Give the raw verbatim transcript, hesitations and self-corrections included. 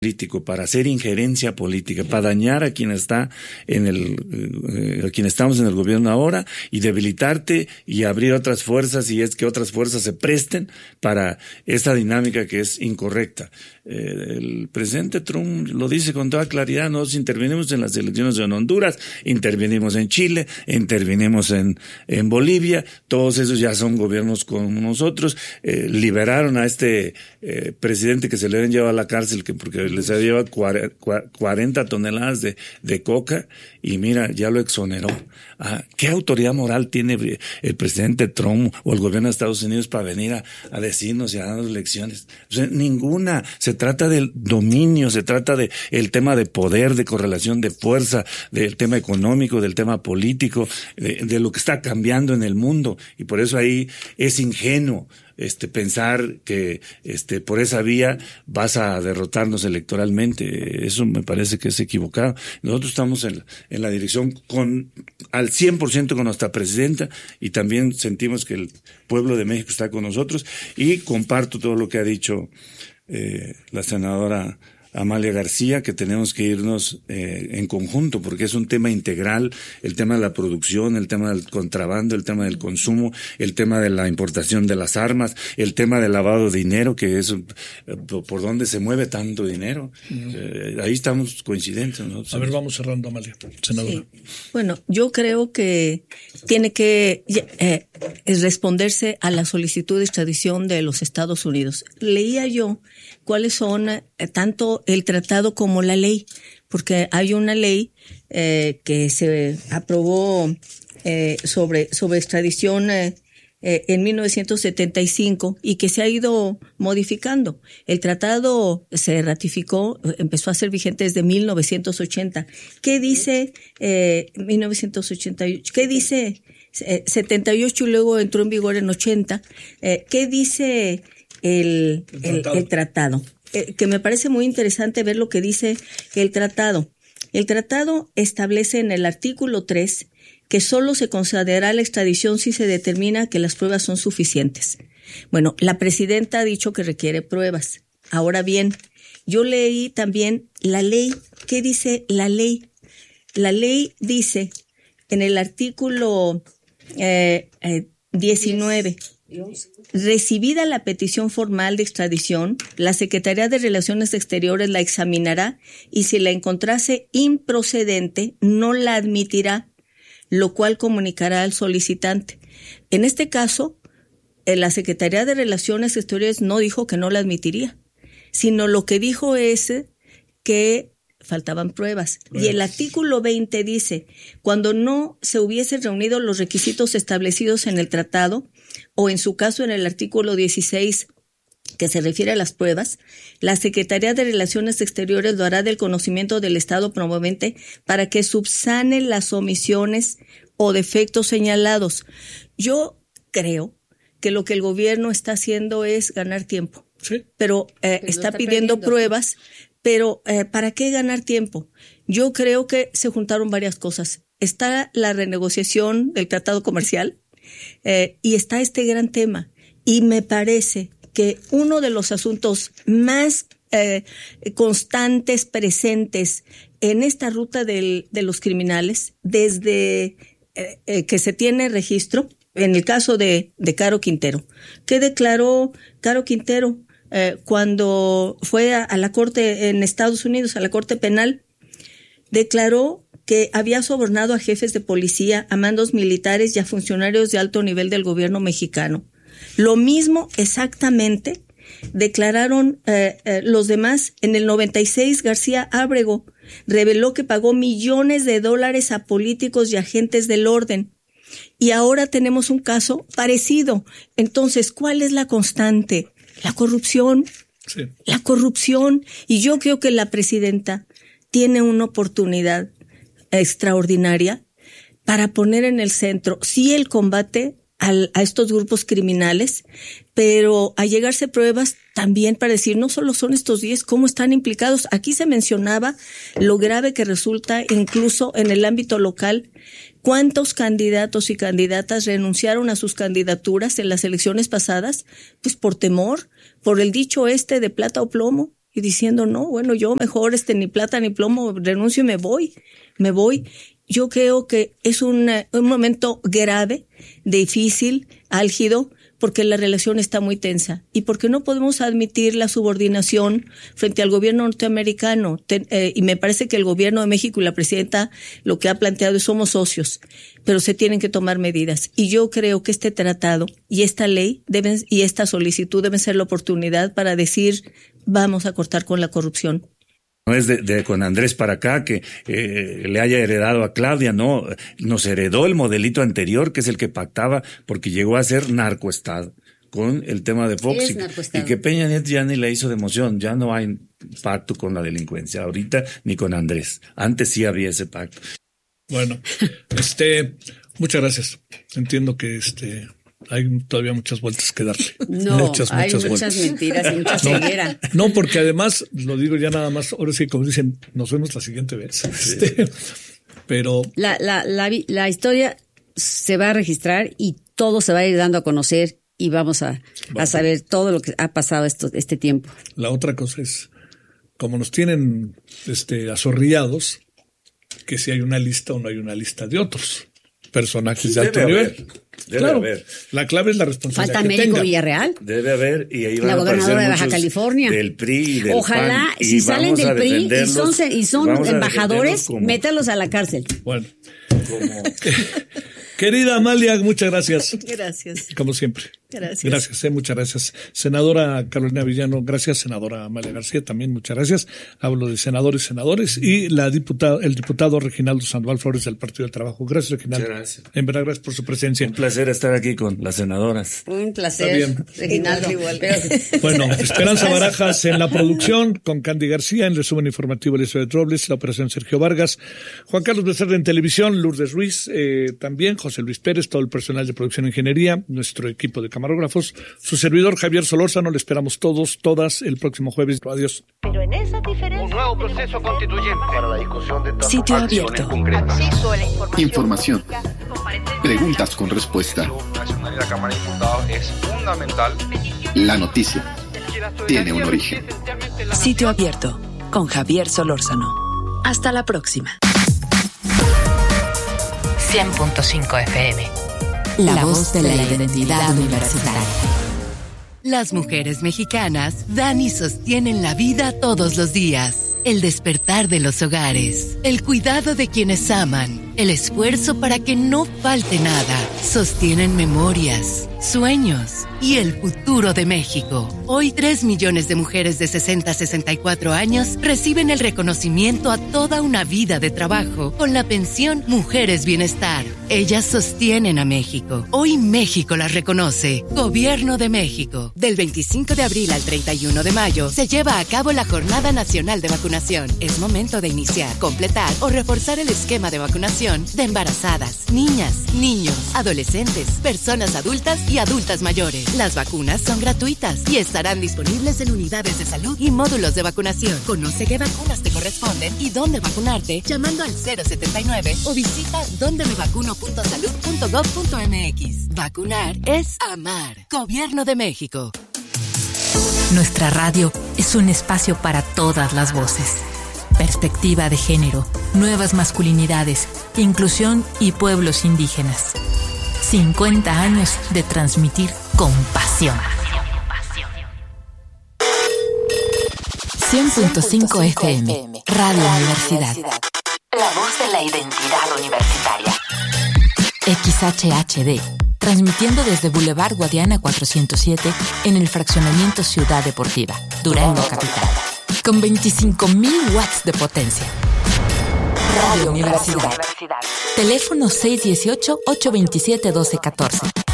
político, para hacer injerencia política, para dañar a quien está en el, eh, a quien estamos en el gobierno ahora y debilitarte y abrir otras fuerzas y es que otras fuerzas se presten para esta dinámica que es incorrecta. Eh, el presidente Trump lo dice con toda claridad: nosotros intervenimos en las elecciones en Honduras, intervenimos en Chile, intervenimos en, en Bolivia, todos esos ya son gobiernos con nosotros, eh, liberaron a este eh, presidente que se le habían llevado a la cárcel que porque les había llevado cuarenta toneladas de, de coca y mira, ya lo exoneró. Ah, ¿qué autoridad moral tiene el presidente Trump o el gobierno de Estados Unidos para venir a, a decirnos y a darnos lecciones? O sea, ninguna. Se trata del dominio, se trata de el tema de poder, de correlación de fuerza, del tema económico, del tema político, de, de lo que está cambiando en el mundo. Y por eso ahí es ingenuo este pensar que este por esa vía vas a derrotarnos electoralmente. Eso me parece que es equivocado. Nosotros estamos en, en la dirección con al cien por ciento con nuestra presidenta y también sentimos que el pueblo de México está con nosotros y comparto todo lo que ha dicho eh, la senadora Amalia García, que tenemos que irnos eh, en conjunto, porque es un tema integral, el tema de la producción, el tema del contrabando, el tema del consumo, el tema de la importación de las armas, el tema del lavado de dinero, que es eh, por donde se mueve tanto dinero. Uh-huh. Eh, ahí estamos coincidentes, ¿no? A ver, vamos cerrando, Amalia, senadora. Sí. Bueno, yo creo que tiene que eh, responderse a la solicitud de extradición de los Estados Unidos. Leía yo cuáles son eh, tanto el tratado como la ley, porque hay una ley eh, que se aprobó eh, sobre sobre extradición eh, eh, en mil novecientos setenta y cinco y que se ha ido modificando. El tratado se ratificó, empezó a ser vigente desde mil novecientos ochenta. ¿Qué dice eh, mil novecientos ochenta y ocho? ¿Qué dice eh, setenta y ocho y luego entró en vigor en ochenta? Eh, ¿Qué dice el, el, el tratado? El tratado? Eh, que me parece muy interesante ver lo que dice el tratado. El tratado establece en el artículo tres que solo se concederá la extradición si se determina que las pruebas son suficientes. Bueno, la presidenta ha dicho que requiere pruebas. Ahora bien, yo leí también la ley. ¿Qué dice la ley? La ley dice en el artículo eh, eh, diecinueve... Recibida la petición formal de extradición, la Secretaría de Relaciones Exteriores la examinará y si la encontrase improcedente, no la admitirá, lo cual comunicará al solicitante. En este caso, la Secretaría de Relaciones Exteriores no dijo que no la admitiría, sino lo que dijo es que faltaban pruebas. Y el artículo veinte dice, cuando no se hubiesen reunido los requisitos establecidos en el tratado, o en su caso en el artículo dieciséis, que se refiere a las pruebas, la Secretaría de Relaciones Exteriores lo hará del conocimiento del Estado promovente para que subsane las omisiones o defectos señalados. Yo creo que lo que el gobierno está haciendo es ganar tiempo, sí, pero, eh, pero está, está pidiendo pruebas. Pero, eh, ¿para qué ganar tiempo? Yo creo que se juntaron varias cosas. Está la renegociación del tratado comercial eh, y está este gran tema. Y me parece que uno de los asuntos más eh, constantes, presentes en esta ruta del, de los criminales, desde eh, eh, que se tiene registro, en el caso de, de Caro Quintero. ¿Qué declaró Caro Quintero? Eh, cuando fue a, a la corte en Estados Unidos, a la corte penal, declaró que había sobornado a jefes de policía, a mandos militares y a funcionarios de alto nivel del gobierno mexicano. Lo mismo exactamente declararon eh, eh, los demás. En el noventa y seis, García Ábrego reveló que pagó millones de dólares a políticos y agentes del orden. Y ahora tenemos un caso parecido. Entonces, ¿cuál es la constante? La corrupción, sí. la corrupción. Y yo creo que la presidenta tiene una oportunidad extraordinaria para poner en el centro, sí, el combate al, a estos grupos criminales, pero a llegarse pruebas también para decir, no solo son estos diez, cómo están implicados. Aquí se mencionaba lo grave que resulta incluso en el ámbito local. ¿Cuántos candidatos y candidatas renunciaron a sus candidaturas en las elecciones pasadas? Pues por temor, por el dicho este de plata o plomo. y diciendo, no, bueno, yo mejor este ni plata ni plomo, renuncio y me voy, me voy. Yo creo que es un, un momento grave, difícil, álgido, porque la relación está muy tensa y porque no podemos admitir la subordinación frente al gobierno norteamericano. Ten, eh, y me parece que el gobierno de México y la presidenta lo que ha planteado es somos socios, pero se tienen que tomar medidas. Y yo creo que este tratado y esta ley deben y esta solicitud deben ser la oportunidad para decir vamos a cortar con la corrupción. No es de, de con Andrés para acá que eh, le haya heredado a Claudia, no, nos heredó el modelito anterior que es el que pactaba porque llegó a ser narcoestado con el tema de Fox y, y que Peña Nieto ya ni le hizo de emoción, ya no hay pacto con la delincuencia ahorita ni con Andrés, antes sí había ese pacto. Bueno, este, muchas gracias, entiendo que este... hay todavía muchas vueltas que darle. No, muchas, hay muchas, muchas mentiras y mucha ceguera. No, no, porque además, lo digo ya nada más, ahora sí, como dicen, nos vemos la siguiente vez. Sí. Este, pero... La, la, la, la historia se va a registrar y todo se va a ir dando a conocer y vamos a, a saber todo lo que ha pasado esto, este tiempo. La otra cosa es, como nos tienen este, azorrillados, que si hay una lista o no hay una lista de otros personajes de alto nivel. Haber, debe claro, haber. La clave es la responsabilidad. Falta que Américo tenga. Villarreal. Debe haber, y ahí van la a gobernadora de Baja California. Del P R I y del Ojalá, P A N, si y salen del P R I y son, y son embajadores, como, métalos a la cárcel. Bueno. Como... Querida Amalia, muchas gracias. Gracias. Como siempre. Gracias. Gracias, eh, muchas gracias. Senadora Carolina Villano, gracias. Senadora Amalia García, también muchas gracias. Hablo de senadores, senadores. Y la diputada, el diputado Reginaldo Sandoval Flores del Partido del Trabajo. Gracias, Reginaldo. Muchas gracias. En verdad, gracias por su presencia. Un placer estar aquí con las senadoras. Un placer, Reginaldo. Igual. Bueno, Esperanza Barajas en la producción, con Candy García, en resumen informativo Elizabeth Robles, la operación Sergio Vargas, Juan Carlos Becerra en televisión, Lourdes Ruiz, eh, también José Luis Pérez, todo el personal de producción e ingeniería, nuestro equipo de camarógrafos, su servidor Javier Solórzano, le esperamos todos, todas el próximo jueves. Adiós. Pero en esa diferencia... Un nuevo proceso constituyente para la discusión de Sitio abierto. Acceso a la Información. Preguntas con respuesta. nacional y la Cámara de Diputados es fundamental. La noticia tiene un origen. Sitio abierto con Javier Solórzano. Hasta la próxima. cien punto cinco F M. La voz de la identidad universitaria. Las mujeres mexicanas dan y sostienen la vida todos los días. El despertar de los hogares, el cuidado de quienes aman, el esfuerzo para que no falte nada. Sostienen memorias, sueños y el futuro de México. Hoy, tres millones de mujeres de sesenta a sesenta y cuatro años reciben el reconocimiento a toda una vida de trabajo con la pensión Mujeres Bienestar. Ellas sostienen a México. Hoy México las reconoce. Gobierno de México. Del veinticinco de abril al treinta y uno de mayo se lleva a cabo la Jornada Nacional de Vacunación. Es momento de iniciar, completar o reforzar el esquema de vacunación de embarazadas, niñas, niños, adolescentes, personas adultas y adultas mayores. Las vacunas son gratuitas y estarán disponibles en unidades de salud y módulos de vacunación. Conoce qué vacunas te corresponden y dónde vacunarte llamando al cero setenta y nueve o visita donde me vacuno punto salud punto gob punto mx. Vacunar es amar. Gobierno de México. Nuestra radio es un espacio para todas las voces. Perspectiva de género, nuevas masculinidades, inclusión y pueblos indígenas. cincuenta años de transmitir con pasión. cien punto cinco F M, Radio Universidad. La voz de la identidad universitaria. X H H D. Transmitiendo desde Boulevard Guadiana cuatrocientos siete en el fraccionamiento Ciudad Deportiva, Durango Capital, con veinticinco mil watts de potencia. Radio Universidad. Teléfono seis uno ocho, ocho dos siete, uno dos uno cuatro.